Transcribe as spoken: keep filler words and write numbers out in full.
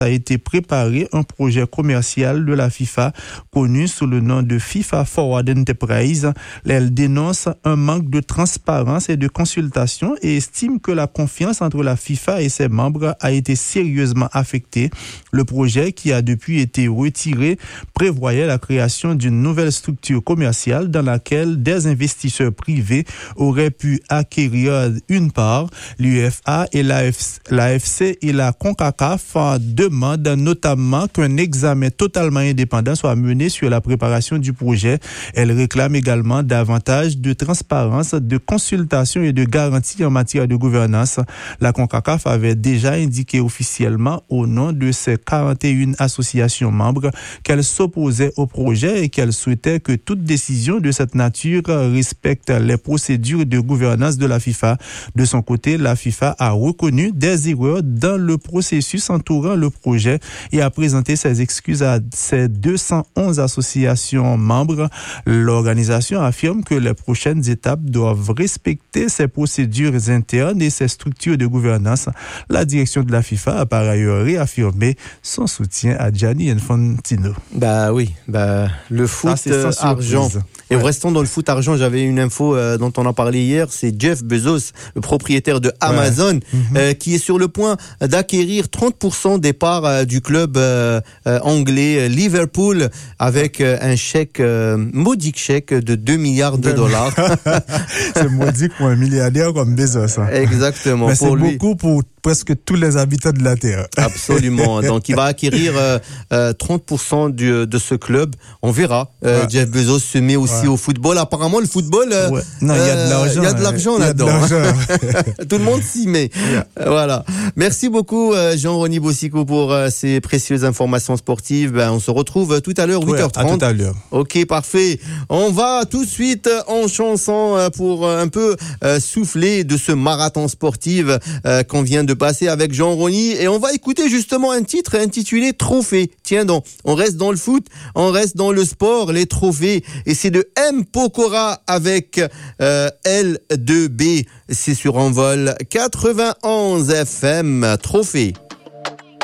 a été préparé un projet commercial de la FIFA connu sous le nom de FIFA Forward Enterprise. Elle dénonce un manque de transparence et de consultation et estime que la confiance entre la FIFA et ses membres a été sérieusement affectée. Le projet, qui a depuis été retiré, prévoyait la création d'une nouvelle structure commerciale dans laquelle des investisseurs privés auraient pu acquérir une part. L'UEFA et l'A F C et la CONCACAF demandent notamment qu'un examen totalement indépendant soit mené sur la préparation du projet. Elle réclame également davantage de transparence, de consultation et de garanties en matière de gouvernance. La CONCACAF avait déjà indiqué officiellement au nom de ses quarante et une associations membres qu'elle s'opposait au projet et qu'elle souhaitait que toute décision de cette nature respecte les procédures de gouvernance de la FIFA. De son côté, la FIFA a reconnu des erreurs dans le processus entourant le projet et a présenté ses excuses à ses deux cent onze associations membres. L'organisation affirme que les prochaines étapes doivent respecter ses procédures internes et ses structures de gouvernance. La direction de la FIFA a par ailleurs réaffirmé son soutien à Gianni Infantino. Bah oui, bah le foot Ça, euh, argent. Et ouais. Restons dans le foot argent, j'avais une info euh, dont on a parlé hier, c'est Jeff Bezos, le propriétaire de Amazon, ouais. mm-hmm. euh, qui est sur le point d'acquérir trente pour cent des parts euh, du club euh, euh, anglais Liverpool avec euh, un chèque, euh, modique chèque de deux milliards de dollars. C'est modique pour un milliardaire comme Bezos. Hein. Exactement. Mais pour c'est lui. beaucoup pour presque tous les habitants de la Terre. Absolument. Donc, il va acquérir euh, euh, trente pour cent du, de ce club. On verra. Euh, ouais. Jeff Bezos se met aussi ouais. au football. Apparemment, le football, euh, ouais. non, il y a de l'argent. Il y a de l'argent hein. là-dedans. De l'argent. Tout le monde s'y met. Yeah. Voilà. Merci beaucoup, euh, Jean-Rony Bossicou, pour euh, ces précieuses informations sportives. Ben, on se retrouve tout à l'heure, huit heures trente. Ouais, à tout à l'heure. Ok, parfait. On va tout de suite en chanson pour un peu euh, souffler de ce marathon sportif euh, qu'on vient de passer avec Jean-Rony. Et on va écouter justement un titre intitulé Trophée. Tiens donc, on reste dans le foot, on reste dans le sport, les trophées. Et c'est de M. Pokora avec euh, L deux B. C'est sur Envol quatre-vingt-onze F M. Trophée.